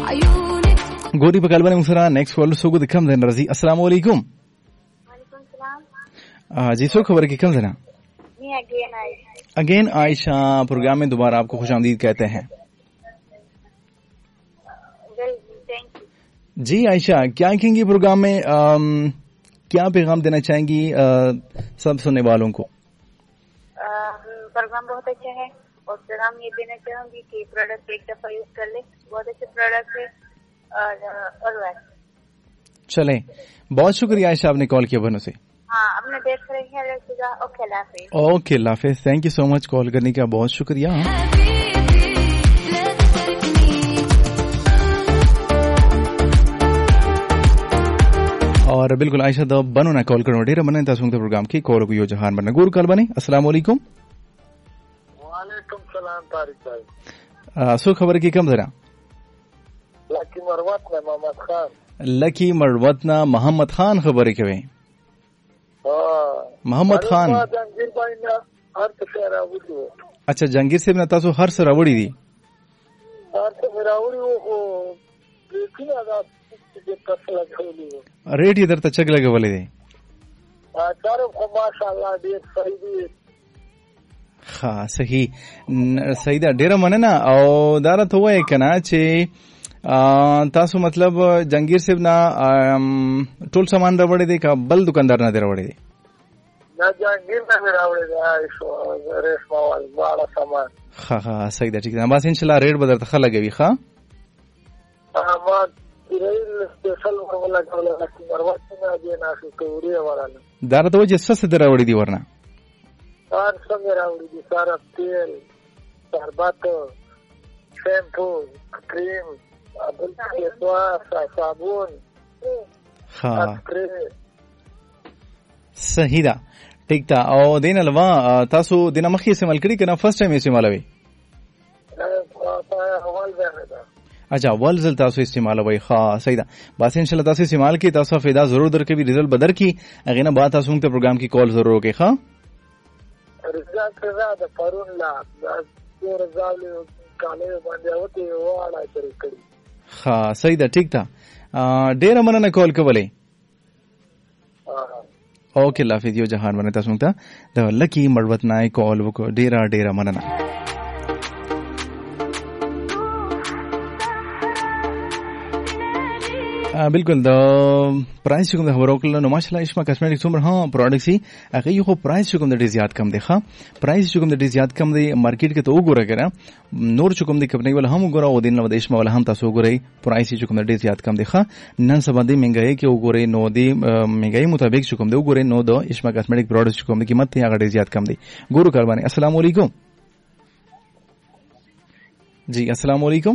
ګوري په کلبه موږ نیکست کال سو د کم دن رضی السلام علیکم. وعلیکم السلام جی سو خبر کی کم دینا اگین عائشہ پروگرام میں دوبارہ آپ کو خوش آمدید کہتے ہیں. جی عائشہ کیا کہیں گی پروگرام میں کیا پیغام دینا چاہیں گی سب سننے والوں کو؟ پروگرام بہت اچھا ہے اور پیغام یہ دینا چاہوں گی کہ پروڈکٹ ایک دفعہ یوز کر لے, بہت اچھے پروڈکٹ ہے. اور چلیں بہت شکریہ عائشہ آپ نے کال کیا بنو سے. ہاں اپنا دیکھ رہے ہیں. اوکے اللہ حافظ. اوکے اللہ حافظ. تھینک یو سو مچ کال کرنے کا, بہت شکریہ. اور بالکل عائشہ دا بنو نہ کال کرو ډیر مننه تاسو ته پروگرام کې کال کو یو جهان باندې ګور کال باندې. السلام علیکم. وعلیکم السلام طارق بھائی. سو خبر کی کم ذرا لکی مروت نے محمد خان. لکی مروت نا محمد خان خبرې کوي. محمد خان جنگیر بھائی نے ہر څه راوړي. اچھا جنگیر صاحب نه تاسو هر څه راوړي دي. هر څه راوړي وو لیکن دا چې تاسو لګولې ریټ یې درته چګ لګولې دي. دارو خو ماشاءالله ډیر صحیح دي. ها صحیح دا ډیره مننه. او دا راته وایي کنه چې تاسو مطلب جنگیر صاحب نه ټول سامان راوړی دی که بل دکاندار نه دی راوړی دی؟ نه جنگیر نه راوړی دی ریشما وال واړه سامان. ها صحیح ده ٹھیک ده. بس انشاءالله ریټ به درته ښه لګوي. ښه ما ریل سپیشل ورغله کوله لکه ورته نه دی ناشو کوری وراله. دا راته وایي چې څه څه راوړی دی ورنه؟ هر څه راوړي دي. سره تیل, شربت, شیمپو, کریم, صابون. ها صحیح ده ٹھیک ده. او دین الوا تاسو دینه مخکې استعمال کړی کنه فرست ټایم استعمالوي؟ اچھا ولزل تاسو استعمالوي. ها صحیح ده. بس ان شاء الله تاسو استعمال کی تاسو فایده ضرور درکوي, رزلټ بدر کی اغه نه بعد تاسو ته پروگرام کی کال ضرور وکړئ. ها رزلټ زاده پرون لا د رزالو کاله باندې وته واړه ترې کړی. ها صحیح ده ٹھیک ده. ډیره مننه کال کولې. اوکې الله حافظ. یو جهان باندې تاسو ته د لکی مړوت نه کال وکړه. ډیره مننه. بالکل د پرایس کوم د خبرو کله نو ماشاءالله اسما کاسمیټکس عمر ها پروډکټ سي هغه خو پرایس کوم د ډیر زیات کم دی. ښه پرایس کوم د ډیر زیات کم دی مارکیټ کې ته وګوره کنه نور کوم د کمپنی ول هم وګوره او دین نو د اسما ول هم تاسو وګورئ پرایس کوم د ډیر زیات کم دی. ښه نن سبا د مهنګای کې وګورئ نو د مهنګای مطابق کوم د وګورئ نو د اسما کاسمیټک پروډکټ کوم د قیمت هغه ډیر زیات کم دی. ګورو کار باندې. السلام علیکم. جی السلام علیکم.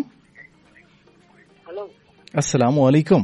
السلام علیکم.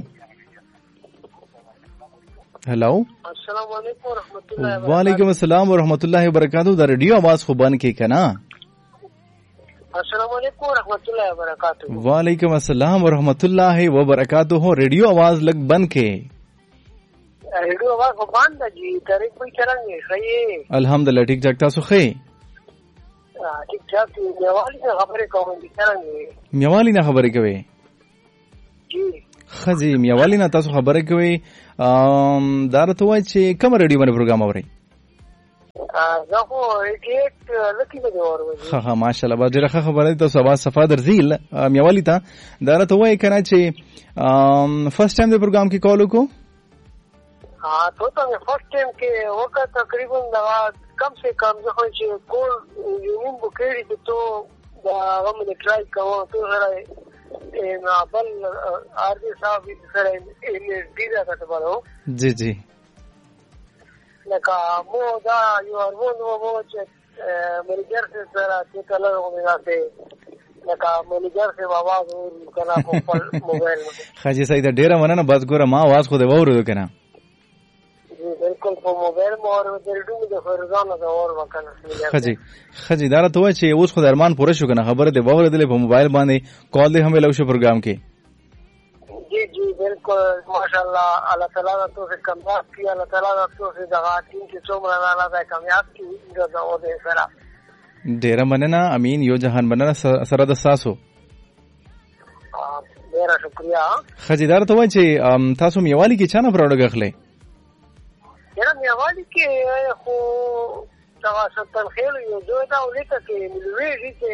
ہیلو السلام علیکم ورحمۃ اللہ وبرکاتہ. وعلیکم السلام ورحمۃ اللہ وبرکاتہ. دا ریڈیو آواز خو بند کی کنا. السلام علیکم ورحمۃ اللہ وبرکاتہ. وعلیکم السلام ورحمۃ اللہ وبرکاتہ. ریڈیو آواز لگ بند کے. ریڈیو آواز خو بند جی. طریق کوئی چرنگے خیے الحمدللہ ٹھیک ٹھاک. تاسو خے ٹھیک ٹھاک. میوالی نے خبریں کہوں گی چرنگے. میوالی نه خبرې کوي. جی خزي میوالی نه تاسو خبرې کوي. دا راته وایي چې کوم ریډیو باندې پروګرام اورئ؟ زه خو 88 لکی باندې اورم. ها ماشاءالله با ډیره ښه خبره ده. تاسو आवाज صفا درځي میوالی ته. دا راته وایي کنه چې فرست ټایم د پروګرام کې کال وکړو. हाँ तो फर्स्ट टाइम के वक्त तकरीबन कम से कम जो है कि कोल यूनियन बुकेरी तो हम ने ट्राई करो तो जरा ना बल आरजे साहब जरा इन दीदा का तो बोलो जी जी लका मो दा यू आर वो मेरे घर से जरा के कलर हो गया थे लका मेरे घर से आवाज करना मोबाइल में खाजी सही दा डेरा मना ना बस गोरा मां आवाज को दे वो कना बिल्कुल په موبایل مو اور د ریډیو د فرزانه دا اور وکنه خجی دارا ته وای چې اوس خو د ارمان پوره شو کنه خبره دی باور دی په موبایل باندې کال دی هم لو شو پروګرام کې. جی جی بالکل ماشاءالله الله تعالی تو سے کامیاب کیا. الله تعالی تو سے دغه ټیم کې څومره نه نه کامیاب کی دا او دې سره ډیر مننه. امین. یو جهان مننه سره د ساسو ډیره شکریا. خجیدار ته وای چې تاسو میوالي کې چانه پروډکټ اخلي؟ یاره میوالي کې خو دا ستل خیر یو دوه دا ولیکه کې ملوي چې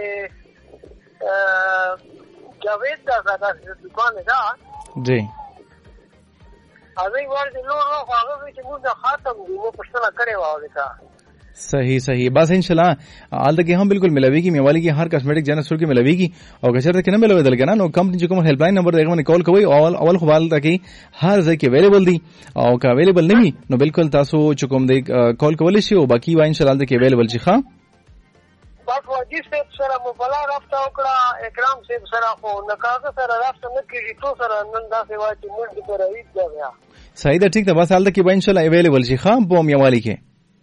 جاوید دا دکان ده جی هغه ورته نو هغه چې موږ خاتم دی مو پښتنه کړې واو کا. صحیح صحیح بس انشاءاللہ آل تک हम बिल्कुल मिलावेगी मेवाली की हर कॉस्मेटिक जनरल स्टोर की मिलावेगी और गचर तक न मिलावे दलगना नो कंपनी जो हेल्पलाइन नंबर देगा मैंने कॉल कोई अवल खवाल तक हर जगह के अवेलेबल दी और का अवेलेबल नहीं नो बिल्कुल तासो चुकम दे कॉल कोले शी बाकी वा इंशाल्लाह तक अवेलेबल जी हां बस वाजिब से सर मुबला रास्ता ओकड़ा इकराम से सर को नकाज सर रास्ता में की तो सर नंदा से वा की मुंड पर आई गया सही दा ठीक था बस हाल तक वा इंशाल्लाह अवेलेबल जी हां बो मेवाली के.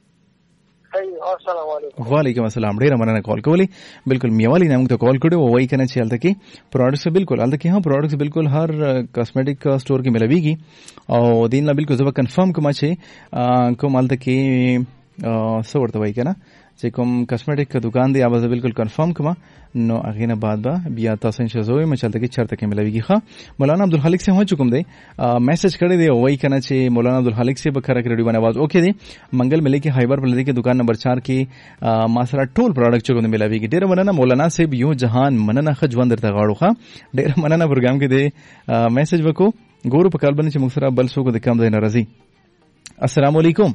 वालेकुम अस्सलाम ډیره مننه کال کولی بالکل میوالی نامو ته کال کړو وای کنه چې حالت کې پروډکټس بالکل حالت کې ها پروډکټس بالکل هر کاسمیټک سٹور کې ملويږي او دین لا بالکل زما کنفرم کوم چې کوم حالت کې څه ورته وای کنه چې کوم کاسمیټک دکان دی اوبه بالکل کنفرم کوم نو هغه نه بعد بیا تاسو ان شاء الله چلته کې چرته کې ملويږي ها. مولانا عبدالخالق سے هو چکم دی میسج کړی دی وای کنه چې مولانا عبدالخالق سے بخره ریډیو باندې आवाज اوکے دی منګل ملي کې هایبر پلدی کې دکان نمبر 4 کې ما سره ټول پروډکټ چکم ملويږي. ډیر مننه مولانا صاحب یو جهان مننه خجوند درته غاړو ها ډیر مننه پروګرام کې دی میسج وکړو ګورو په کال باندې چې موږ سره بل څوک د کم دی ناراضي. السلام علیکم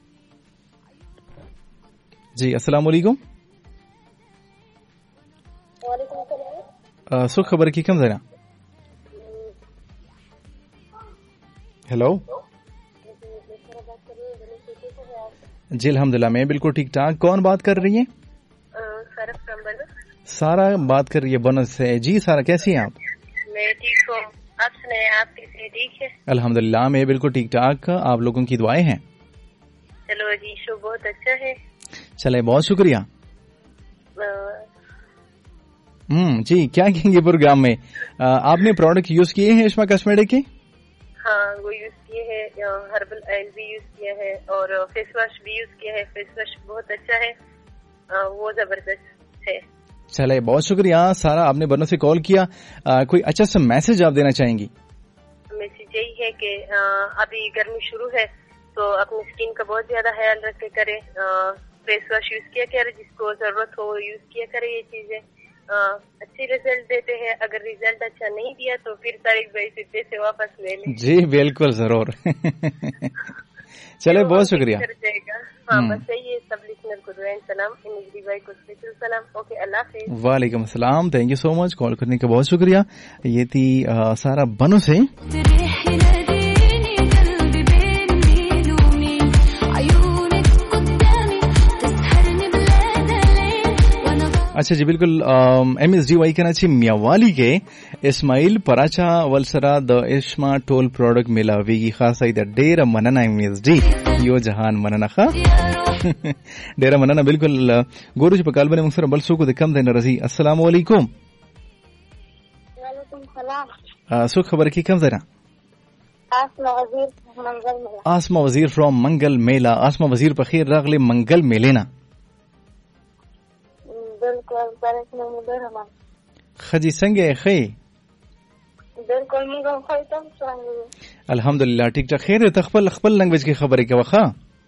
जी अस्सलाम वालेकुम. वालेकुम अस्सलाम. सो खबर की कम जरा. हेलो जी अल्हम्दुलिल्लाह मैं बिल्कुल ठीक ठाक. कौन बात कर रही है? सारा बात कर रही है बनस से. जी सारा कैसी हैं आप? मैं ठीक हूँ. आप सुनाए आप कैसे? ठीक है अल्हम्दुलिल्लाह मैं बिल्कुल ठीक ठाक. आप लोगों की दुआएं हैं. चलो जी शो बहुत अच्छा है. चले बहुत शुक्रिया. जी क्या कहेंगे प्रोग्राम में आपने प्रोडक्ट यूज किए हैं इसमें कॉस्मेटिक के? हाँ वो यूज किए हैं. हर्बल ऑयल भी यूज किया है और फेस वॉश भी यूज किया है. फेस वॉश बहुत अच्छा है वो जबरदस्त है. चले बहुत शुक्रिया सारा आपने बनों से कॉल किया. कोई अच्छा सा मैसेज आप देना चाहेंगी? मैसेज यही है कि अभी गर्मी शुरू है तो अपनी स्किन का बहुत ज्यादा ख्याल रख के करें. फेस वॉश यूज किया करे जिसको जरूरत हो यूज किया करे. ये चीजें अच्छे रिजल्ट देते हैं. अगर रिजल्ट अच्छा नहीं दिया तो फिर तारीख भाई सिद्धे से वापस ले लें. जी बिल्कुल जरूर. चले बहुत शुक्रिया. हाँ बस यही है. सब लिसनर को दुआएं सलाम. निजरी भाई को स्पेशल सलाम. ओके अल्लाह हाफिज. वालेकुम अस्सलाम. Thank you so much call करने का बहुत शुक्रिया. ये थी सारा बनो से. अच्छा जी बिल्कुल MSDY कराची मियावाली के इस्माइल पराचा वलसरा द इश्मा टोल प्रोडक्ट मिलावेगी खासा इधर डेरा मनना MSD यो जहान मनना खा डेरा मनना बिल्कुल गोरुज पकाल बने मुसर बलसो को दिकम देना रजी. अस्सलाम वालेकुम. वालेकुम सलाम. सो खबर की कम जरा. आसमा वजीर फ्रॉम मंगल मेला. आसमा वजीर पखीर रागले मंगल मेलेना बिल्कुल खजी संगे खै बिल्कुल मुझे खैतम संगे अल्हम्दुलिल्लाह ठीक ठाक. खैर तखपल खपल लैंग्वेज की खबर है क्या वखा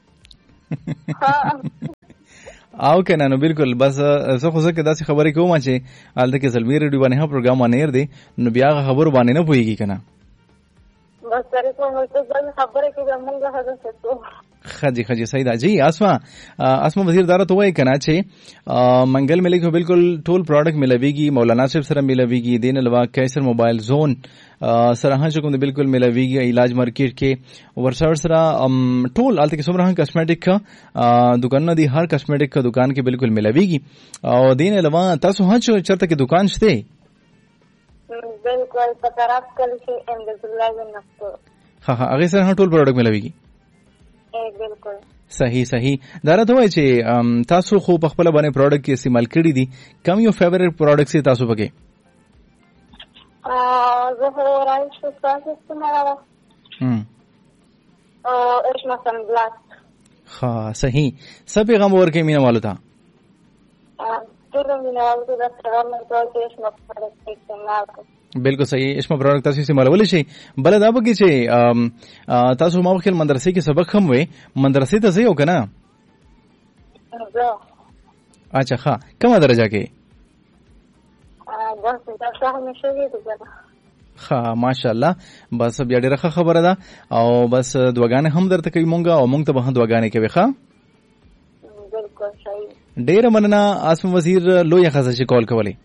आओ के ना बिल्कुल बस सो खुश के दासी खबर को माचे आल के जलमीर रेडियो बने हा प्रोग्राम आनेर दे न बिया खबर बाने न पोईगी कना बस करे को तो खबर है कि मंगा हद से तो खजी खजी सही दा जी. आसमा वजीर दारा तो वही कहना चाहिए मंगल मेले को बिल्कुल टोल प्रोडक्ट मिलावेगी. मौलाना साहब सर मिलावेगी. दिन अलवा कैसर मोबाइल जोन सराहा चुकम बिल्कुल मिलावेगी. इलाज मार्केट के वर्षा सरा टोल आलते के सुमराह कॉस्मेटिक का दुकान दी हर कॉस्मेटिक का दुकान के बिल्कुल मिलावेगी. और दिन अलवा तासु हाँ चरता के दुकान से बिल्कुल पतरात कल से हाँ अगे सर हाँ टोल प्रोडक्ट मिलावेगी. बिल्कुल सही सही दारा तो है चे तासु खो पखपला बने प्रोडक्ट के इस्तेमाल करी दी. कम यो फेवरेट प्रोडक्ट से तासु बगे हाँ सही सब पैगाम और के मीना वालों था بالکل صحیح اسما پروډکټ تاسو استعمالول شي بل دا به چې تاسو ما وکیل مدرسې کې سبق هم وې مدرسې ته ځئ او کنه اچھا ښه کومه درجه کې ښه ماشاءالله بس بیا ډیره ښه خبره ده او بس دعاګانې هم درته کوي مونږ او مونږ ته به هم دعاګانې کوي ښه ډیره مننه آسم وزیر لویه ښځه چې کال کولی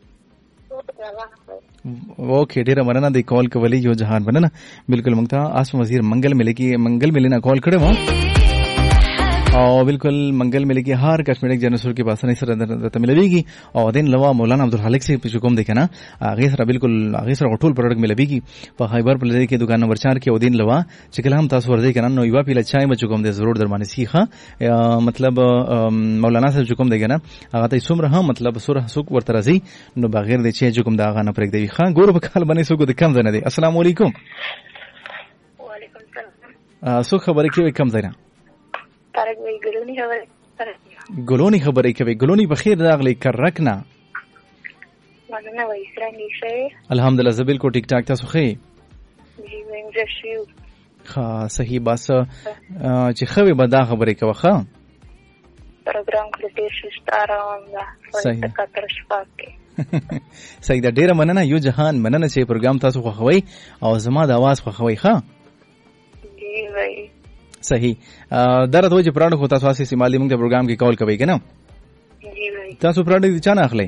اوکې ډیره مننه د کال کولی یو جهان مننه بالکل مونږ ته آسم وزیر منګل ملي نه کال کړی و او بالکل منګل ملي کې هر کاسمیټک جنرسور کې باسنې سره درته ملويږي او دین لوا مولانا عبدالخالق سے په کوم دی کنه هغه سره بالکل هغه سره ټول پروډکټ ملويږي په خیبر پلازا کې دکان نمبر 4 کې او دین لوا چې کله هم تاسو ورځي کنه نو یو پیله چای بچو کوم دی ضرور در باندې سیخه مطلب مولانا صاحب کوم دی کنه هغه ته څومره هم مطلب سوره سوق ورته راځي نو بغیر د چای کوم دا غا نه پرېږ دی ښه ګور په کال باندې سوق د کم ځنه دی السلام علیکم وعلیکم السلام سو خبره کې کم ځنه طارق بھائی ګلونی خبرې کوي ګلونی بخیر راغلی کرکنا مننه وای څنګه شئ الحمدلله زبیل کو ټیک ټاک تاسو خې جی وینځ شو ښه صحیح بس چې خوي به دا خبرې کوي ښه پروګرام کې ډیر شستاره ومه صحیح تکتر شپاکه صحیح دا ډیره مننه یو جهان مننه چې پروګرام تاسو خوښوي او زما د आवाज خوښوي ښه جی وای صحیح درته وځي پراډکټ هو تاسو اساسي مالي موږ ته پروګرام کې کال کوي کنه جی وای تاسو پراډکټ چا نه اخلي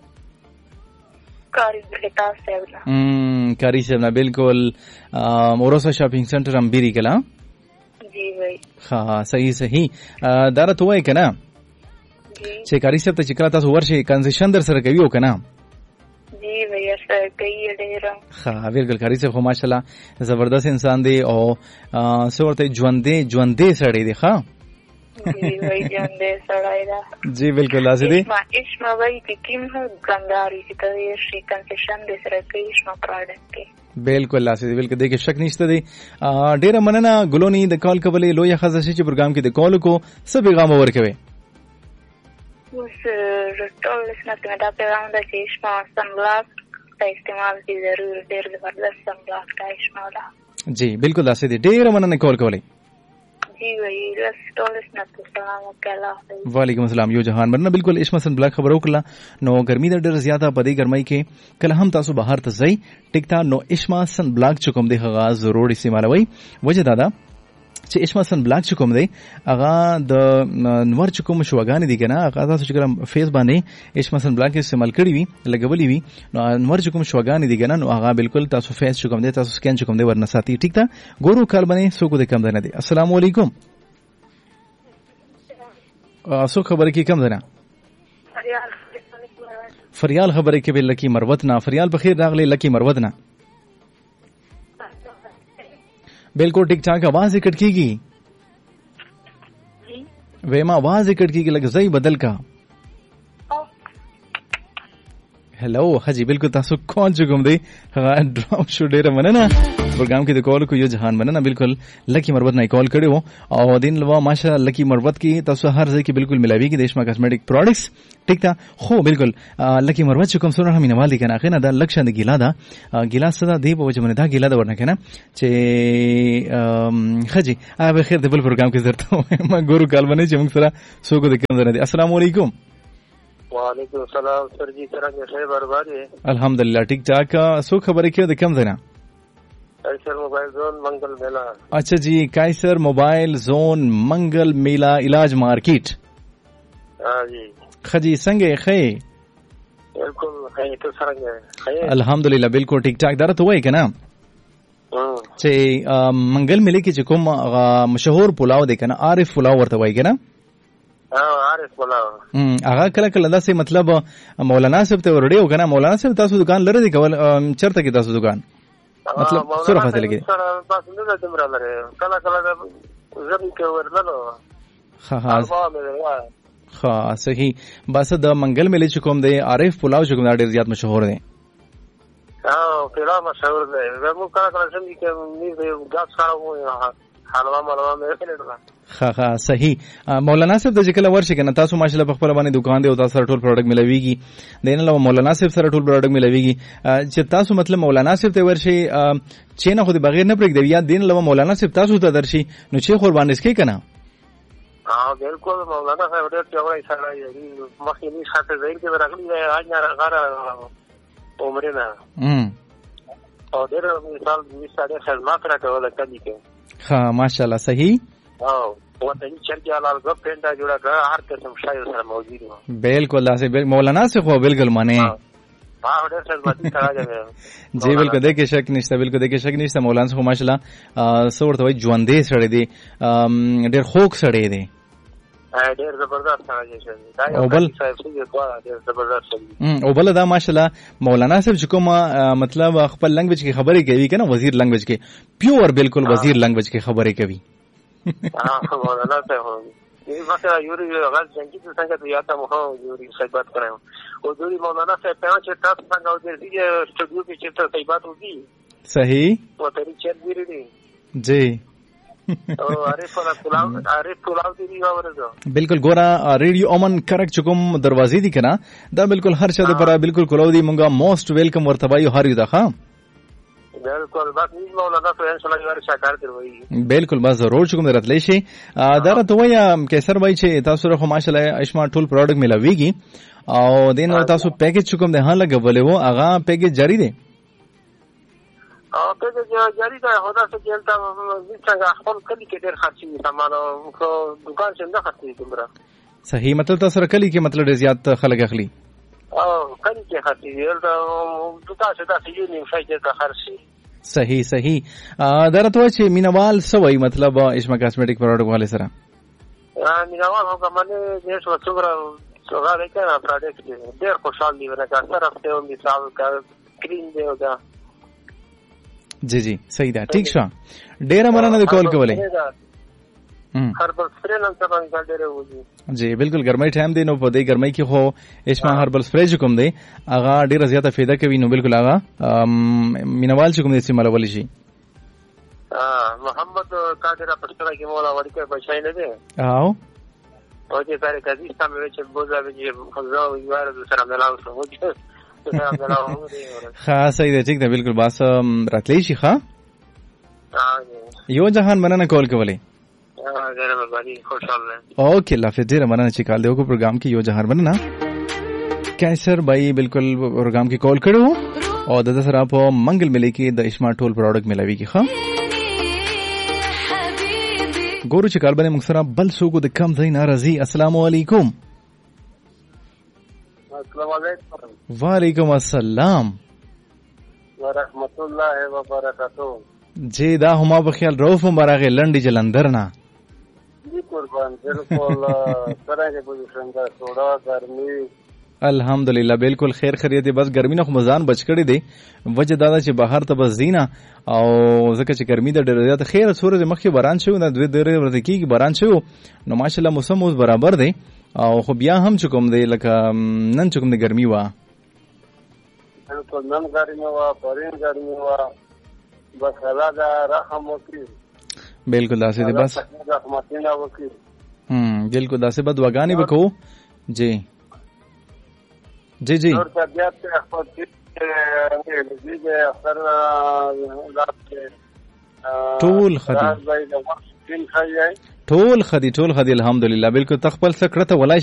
کاری بلتا سیونا کاری سیونا بالکل اوروسا شاپینګ سنټر امبيري کلا جی وای ها صحیح درته وای کنه جی چې کاری سیب ته چې کله تاسو ورشي کنسیشن در سره کوي او کنه جی وای سره کوي ډیر ها بالکل کاری سیب خو ماشاءالله زبردست انسان دی او سورته ژوندې سړی دی ښا جی وای ژوندې سړی دا جی بالکل لازم دی اسما وای چې کیم ګنداري چې ته شي کنسیشن د سره کوي اسما پروډکټ بالکل لازم دی بالکل دغه شک نشته دی ډیره مننه ګلونی د کال کولې لوی خزه چې پروګرام کې د کال کو سب پیغام ورکوي اوس ټول لسنه ته دا پیغام د چې اسما سنبلاک ته استعمال کی ضرور ډیر زبردست سنبلاک ته اسما دا جی بالکل لازم دی ډیره مننه کال کولې جی وای رس ټول لسنه ته سلام وکړه وعلیکم السلام یو جهان مرنه بالکل اسما سنبلاک خبرو کړه نو ګرمي د ډیر زیاته په دې ګرمۍ کې کله هم تاسو بهر ته ځئ ټیکتا نو اسما سنبلاک چکم دی هغه ضرور استعمالوي وجه دا چې اسما سن بلاک چکم دی هغه د نور چکم شوګان دي کنه هغه تاسو چې کوم فیس باندې اسما سن بلاک استعمال کړی وي لګولې وي نو نور چکم شوګان دي کنه نو هغه بالکل تاسو فیس چکم دی تاسو سکین چکم دی ورنه ساتي ټیک تا ګورو کال باندې سو کو د کم دی السلام علیکم سو خبر کی کم دینا فریال خبره کې به لکی مروت نه فریال بخیر راغلی لکی مروت نه بالکل ٹھیک ٹھاک آواز کٹ کی گی ویما آواز کٹ کی گی لگ زئی بدل کا हेलो हाजी बिल्कुल तासु कौन चुकुम दे ड्रॉप शो डेरा मनना प्रोग्राम की द कॉल को यो जहान मनना बिल्कुल लकी मरवत ना कॉल करे हो और दिन लवा माशा लकी मरवत की तासु हर जगह की बिल्कुल मिलावी की देश में कॉस्मेटिक प्रोडक्ट्स ठीक था हो बिल्कुल लकी मरवत चुकुम सोना हम नवाली के ना खेना दा लक्ष्य द गिला दा गिला सदा दे वो जमने दा गिला दा वरना के ना चे हाजी अब खैर दबल प्रोग्राम की जरूरत है मैं गुरु काल बने जमक सरा सो को दिक्कत दे अस्सलाम वालेकुम वालेकुम सलाम सर जी तरह से बर्बाद है अल्हम्दुलिल्लाह ठीक ठाक सो खबर क्यों दे कम देना काइसर मोबाइल जोन मंगल मेला अच्छा जी काइसर मोबाइल जोन मंगल मेला इलाज मार्केट हां जी खजी संगे खे बिल्कुल है तो सरंगे है अल्हम्दुलिल्लाह बिल्कुल ठीक ठाक दर तो वही के ना चे मंगल मेले की कोम मशहूर पुलाव देखना आरिफ पुलाव वर्त वही के ना هغه کله کله داسې مطلب مولانا صاحب ته ورډیو کنه مولانا صاحب تاسو دکان لره دی کول چرته کې تاسو دکان مطلب سره فاصله کې تاسو نه تمرا لره کله کله زمي کې ورلو ها صحیح بس د منګل ملي چې کوم دی عارف پلاو چې کوم ډیر زیات مشهور دی پلاو مشهور دی زمو کله کله زمي کې مې ګاز خراب وو حلوا ملوا مې کړل. ها صحیح. مولانا صاحب د ذکر ورشي کنه تاسو ماشاءالله په خپل باندې دکان دی او تاسو ټول پروډکټ ملويږي دین له مولانا صاحب سره ټول پروډکټ ملويږي چې تاسو مطلب مولانا صاحب ته ورشي چې نه خو د بغیر نه پرګ دی یا دین له مولانا صاحب تاسو ته درشي نو چې قربان اسکی کنه. بالکل مولانا صاحب ډېر پیاوړی سره دی مخکې نه خاطر ځای کې راغلی دی اج نه غره عمرنا او ډېر مثال مثال خدمات راکول کړي کې. ها ماشاءالله صحیح. وطنی چرګیا لال غو پینډا جوړا کړ هر قسم شای سره موجود و. بالکل لاسه مولانا سے خو بالکل مانے ډېر خدماتي سره دی. جی بالکل دغه شک نشته بالکل دغه شک نشته مولانا سے خو ماشاءالله سورته وای ژوندې سره دی ډېر خوک سره دی ډېر زبردست سره دی دا یو صاحب څه ډېر زبردست دی. او بل دا ماشاءالله مولانا صاحب چې کوم مطلب خپل لنګویج کې خبرې کوي کنه وزیر لنګویج کې پیور بالکل وزیر لنګویج کې خبرې کوي. مولانا صاحب یہ مثلا یوری غاز جنگی تو څنګه ته یاته مو یوری خدمت کرایم او دوی مولانا صاحب په چې تاسو څنګه او دې سټوډیو کې چې ته خدمت وکي. صحیح. او تری چر دی جی او عارف کولاو دی راوړو. بالکل ګورا ریډیو امن کرک چکم دروازې دي کنه دا بالکل هر چا د پر بالکل کولاو دی مونږه موست ویلکم ورته وایو هر یو ده. ها بالکل بس مولانا تو ان شاء الله یو شکر کوي. بالکل بس ضرور چکم درتلی شي دا راته ویا کیسر وای چې تاسو سره ماشاءالله اشما ټول پروډکټ ملاويږي او دین تاسو پیکیج چکم ده ها لګولې وو هغه پیکیج جاری دی. او پیکیج جاری ده هدا څه چلتا څنګه خپل کلی کې ډېر خرچي سامان او دکان څنګه خرچي دومره. صحیح مطلب تاسو سره کلی کې مطلب زیات خلک اخلي او کلی کې خرچي دا دکان څه دا یو نیم شای کې خرچي. صحیح صحیح. درته چې مینوال سوي مطلب اشما کاسمیټک پروډکټ والے سره مینوال هغه باندې دې څو څومره څنګه راځي پروډکټ ډېر خوشاله دي ورته سره په مثال کا کریم دی او دا. جی جی صحیح ده ٹھیک شو ډېر مننه د کال کولې. هربل سپری نن څه باندې ډېر وځي. جی بالکل ګرمۍ ټایم دی نو په دې ګرمۍ کې خو اشما هربل سپری کوم دی هغه ډېر زیاته فایده کوي نو بالکل هغه مینوال چې کوم دې استعمال ولې شي. محمد قادر پښتنه کې مولا ورکه بچای نه دی او چې سره کدي سمې چې بوزا به خزا ویوار سره ملاو شو خاص دی ٹھیک ده بالکل باس راتلی شي. ښا یو جهان مننه کول کولې. اوکے اللہ حافظ. ډېر مننه چې کال دیو کو پروګرام کې یو جهان مننه کیسر بھائی بالکل پروګرام کې کال کړو او د سره په منګل ملي کې د اشما ټول پروډکټ ملاوي کې. ښه ګورو چې کال باندې موږ سره بل څوک د کم ځای ناراضي. السلام علیکم. السلام علیکم. وعلیکم السلام ورحمۃ اللہ وبرکاتہ. جی دا هما بخیال روف مبارغه لنډي جلندر نه قربان بالکل سره کې پوزیشن دا سوډا ګرمي الحمدلله بالکل خیر خیریت بس ګرمي نه خو مزان بچ کړی دی وجه دا چې بهر ته بس زینا او ځکه چې ګرمي د ډېر زیات خیر سورې مخکې باران شو نه دوی ډېر ورته کېږي باران شو نو ماشاءالله موسم اوس برابر دی او خو بیا هم چې کوم دی لکه نن چې کوم دی ګرمي وه بالکل نن ګرمي وه پرین ګرمي وه بس الله دا رحم وکړي. بالکل داسې دی بس بالکل داسې به دعاګانې به کوو. جی جی جی ټول خدي الحمدلله بالکل تخپل سکړه ته ولای